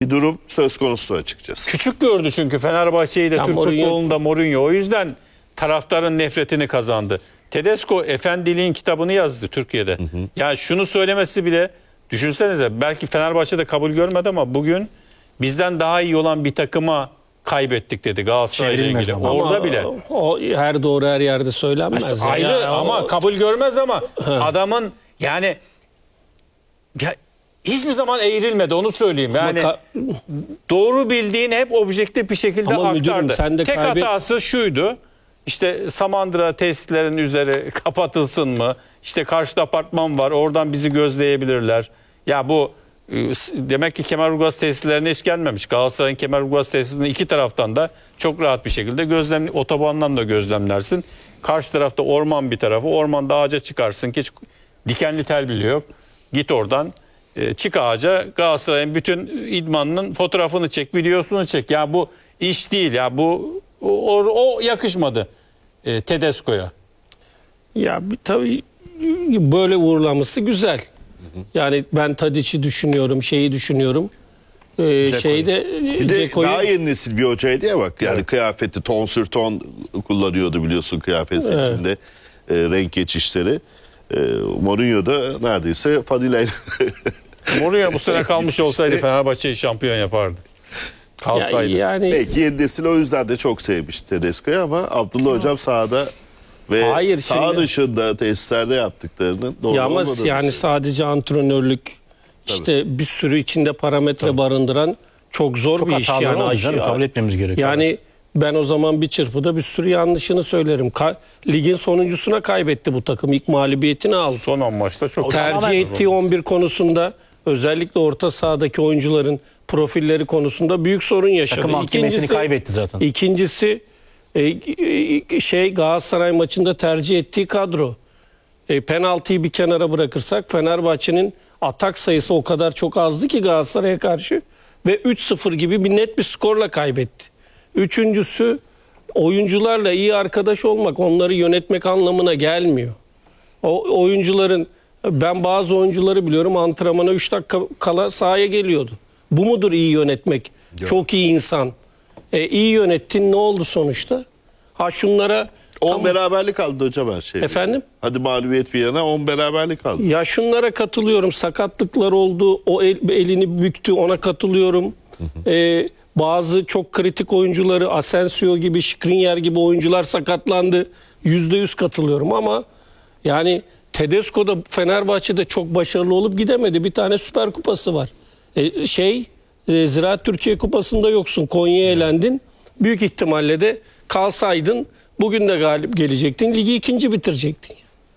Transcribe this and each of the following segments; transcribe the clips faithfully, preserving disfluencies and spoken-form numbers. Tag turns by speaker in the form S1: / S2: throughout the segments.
S1: bir durum söz konusu açıkçası.
S2: Küçük gördü çünkü Fenerbahçe'yi de
S3: Ya
S2: Türk
S3: Mourinho-
S2: futbolunda Mourinho. O yüzden taraftarın nefretini kazandı. Tedesco efendiliğin kitabını yazdı Türkiye'de. Hı hı. Ya şunu söylemesi bile, düşünsenize, belki Fenerbahçe'de kabul görmedi ama bugün bizden daha iyi olan bir takıma kaybettik dedi Galatasaray'la ilgili.
S4: ama.
S2: Orada
S3: Ama
S2: bile.
S3: o her doğru her yerde söylenmez.
S2: Ayrı
S3: Yani
S2: ama
S3: o-
S2: kabul görmez ama adamın yani ya, hiçbir zaman eğrilmedi, onu söyleyeyim. Yani
S3: Ama ka-
S2: doğru bildiğini hep objektif bir şekilde
S3: Ama müdürüm,
S2: aktardı.
S3: sen de
S2: Tek
S3: kaybet-
S2: hatası şuydu. İşte Samandıra tesislerin üzeri kapatılsın mı? İşte karşıda apartman var. Oradan bizi gözleyebilirler. Ya bu e, demek ki Kemerburgaz tesislerine hiç gelmemiş. Galatasaray'ın Kemerburgaz tesisini iki taraftan da çok rahat bir şekilde gözlem, otobandan da gözlemlersin. Karşı tarafta orman bir tarafı. Ormanda ağaca çıkarsın ki hiç dikenli tel bile yok. Git oradan e, çık ağaca, Galatasaray'ın bütün idmanının fotoğrafını çek, videosunu çek. Ya bu iş değil ya, bu o, o yakışmadı e, Tedesco'ya.
S3: Ya bir- tabii böyle uğurlaması güzel. Yani ben Tadic'i düşünüyorum, şeyi düşünüyorum. Ee, şeyde
S1: Bir de
S3: Ceko'yu
S1: daha yeni nesil bir hocaydı ya bak. Yani kıyafeti ton sür ton kullanıyordu biliyorsun kıyafet seçiminde. E, renk geçişleri. E, Mourinho da neredeyse Fadile'yle.
S2: Mourinho bu sene kalmış olsaydı Fenerbahçe'yi şampiyon yapardı.
S3: ya,
S2: Kalsaydı.
S3: yani
S1: Belki yeni nesil o yüzden de çok sevmiş Tedesco'yu ama Abdullah Hocam sahada ve
S3: Hayır,
S1: saha
S3: şimdi-
S1: dışında tesislerde yaptıklarının doğru
S3: ya ama
S1: olmadığını
S3: yani
S1: söylüyor.
S3: sadece antrenörlük işte bir sürü içinde parametre barındıran çok zor
S4: Çok
S3: bir iş
S4: hataları
S3: yani.
S4: oldu
S3: Aşı-
S4: canım, kabul etmemiz gerekiyor.
S3: Yani ben o zaman bir çırpıda bir sürü yanlışını söylerim. Ka- ligin sonuncusuna kaybetti bu takım. İlk mağlubiyetini aldı.
S2: Son on maçta çok
S3: Tercih
S4: tamamen-
S3: ettiği on bir konusunda özellikle orta sahadaki oyuncuların profilleri konusunda büyük sorun yaşadı.
S4: Takım hakimiyetini
S3: İkincisi-
S4: kaybetti zaten.
S3: İkincisi e, e, şey Galatasaray maçında tercih ettiği kadro. E, penaltıyı bir kenara bırakırsak Fenerbahçe'nin atak sayısı o kadar çok azdı ki Galatasaray'a karşı ve üç sıfır gibi bir net bir skorla kaybetti. Üçüncüsü oyuncularla iyi arkadaş olmak, onları yönetmek anlamına gelmiyor. O oyuncuların, ben bazı oyuncuları biliyorum, antrenmana üç dakika kala sahaya geliyordu. Bu mudur iyi yönetmek? Çok iyi insan. E, iyi yönettin, ne oldu sonuçta? Ha şunlara
S1: on
S3: tam-
S1: beraberlik aldı hocam her şey.
S3: Efendim?
S1: Hadi mağlubiyet bir yana on beraberlik aldı.
S3: Ya şunlara katılıyorum. Sakatlıklar oldu. O el- elini büktü. Ona katılıyorum. Ee, bazı çok kritik oyuncuları, Asensio gibi, Skriniar gibi oyuncular sakatlandı. Yüzde yüz katılıyorum ama yani Tedesco da Fenerbahçe'de çok başarılı olup gidemedi. Bir tane Süper Kupası var. Ee, şey e, Ziraat Türkiye Kupası'nda yoksun. Konya'ya elendin. Büyük ihtimalle de kalsaydın bugün de galip gelecektin. Ligi ikinci bitirecektin.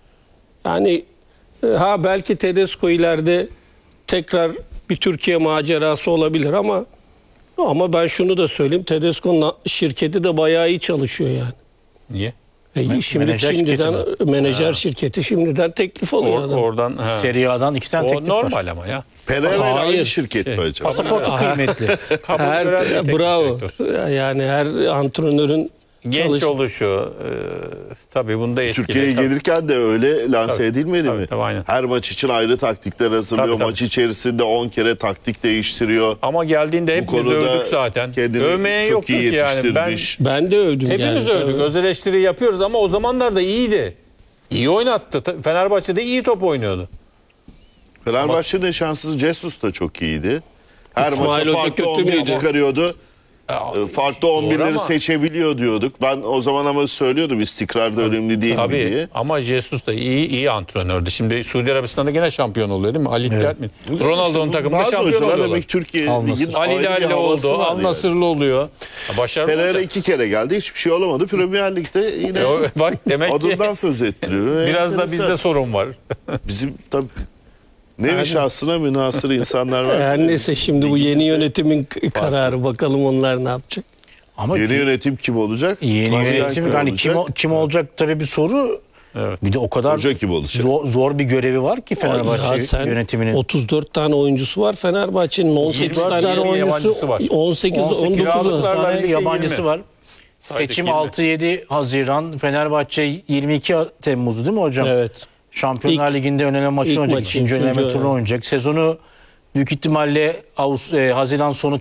S3: Yani e, ha belki Tedesco ileride tekrar bir Türkiye macerası olabilir ama ama ben şunu da söyleyeyim. Tedesco'nun şirketi de bayağı iyi çalışıyor yani.
S2: Niye?
S3: E, şimdi
S4: menajer
S3: şimdiden
S4: şirketi
S3: menajer şirketi şimdiden teklif alıyor
S2: Or-
S3: adam.
S2: oradan ha.
S4: Serie A'dan iki tane
S2: O
S4: teklif var.
S2: normal ama ya.
S1: Pereira ile
S3: Hayır.
S1: aynı şirket mi
S2: Şey,
S1: acaba?
S4: Pasaportu kıymetli.
S2: Kabul
S3: Her,
S2: gören bir teknik
S3: bravo.
S2: direktör.
S3: Yani her antrenörün
S2: Genç
S3: çalış-
S2: oluşu e, tabii bunda etkili.
S1: Türkiye'ye
S2: Tabii.
S1: gelirken de öyle lanse
S2: Tabii.
S1: edilmedi
S2: Tabii,
S1: mi?
S2: tabii, aynen.
S1: Her maç için ayrı taktikler hazırlıyor.
S2: Tabii, tabii.
S1: Maç içerisinde on kere taktik değiştiriyor.
S2: Ama geldiğinde hepimiz
S1: konuda
S2: övdük zaten.
S1: kendini
S2: Övmeyen
S1: çok
S2: yoktur
S1: iyi
S2: ki yani. Ben,
S1: yetiştirmiş.
S3: ben de övdüm
S2: hepimiz
S3: yani.
S2: övdük. Öz eleştiri yapıyoruz ama o zamanlar da iyiydi. İyi oynattı. Ta- Fenerbahçe'de iyi top oynuyordu.
S1: Fenerbahçe'de şanssız Jesus da çok iyiydi. Her
S3: İsmail
S1: maça
S3: Hoca
S1: farklı
S3: kötü
S1: on bir
S3: müydü?
S1: çıkarıyordu. E, Farklı on birleri
S2: ama-
S1: seçebiliyor diyorduk. Ben o zaman ama söylüyordum istikrar da önemli değil mi
S2: Tabii
S1: diye.
S2: ama Jesus da iyi iyi antrenördü. Şimdi Suudi Arabistan'da gene şampiyon oluyor değil mi? Ali evet. mi? Ronaldo'nun
S1: İşte
S2: takımında
S1: bazı
S2: şampiyon
S1: hocalar
S2: oluyorlar.
S1: demek Türkiye
S4: Al Nassr.
S1: Ligi'nin
S2: Ali
S1: ayrı bir
S2: Lalli
S1: havası
S2: oldu,
S1: var
S2: Al
S1: yani.
S2: Nassr'lı oluyor. Ha, başarılı
S1: Pereira
S2: olacak.
S1: iki kere geldi. Hiçbir şey olamadı. Premier Lig'de yine
S2: E, o- Bak demek ki
S1: adından söz ettiriyor.
S2: biraz da
S1: Enteresan.
S2: bizde sorun var.
S1: Bizim tabii nevi şahsına münhasır insanlar var.
S3: Her neyse şimdi bu yeni yönetimin k- kararı, bakalım onlar ne yapacak.
S4: Ama
S1: Yeni
S4: ki-
S1: yönetim kim olacak?
S4: yeni
S1: Başkan
S4: yönetim yani kim, o- kim olacak tabii bir soru.
S2: Evet.
S4: Bir de o kadar
S1: Hoca kim olacak?
S4: zor, zor bir görevi var ki
S3: Ya
S4: Fenerbahçe
S3: sen
S4: yönetiminin.
S3: otuz dört tane oyuncusu var Fenerbahçe'nin, on sekiz
S2: yirmi
S3: tane
S2: yeni
S3: oyuncusu
S2: yabancısı var.
S3: on sekiz on dokuz
S2: kiralıklarla
S4: tane
S2: birlikte
S4: yabancısı
S2: yirmi.
S4: var.
S2: Saydık
S4: Seçim
S2: yirmi.
S4: altı yedi Haziran. Fenerbahçe yirmi iki Temmuz değil mi hocam?
S3: Evet.
S4: Şampiyonlar
S3: İlk-
S4: Ligi'nde ön eleme maçını
S3: ilk
S4: oynayacak.
S3: maçı,
S4: İkinci ön eleme
S3: üçüncü
S4: turunu
S3: ön-
S4: oynayacak. Sezonu büyük ihtimalle Ağustos, e, Haziran sonu